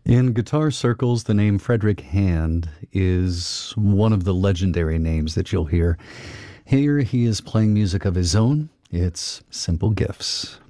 In guitar circles, the name Frederick Hand is one of the legendary names that you'll hear. Here he is playing music of his own. It's Simple Gifts.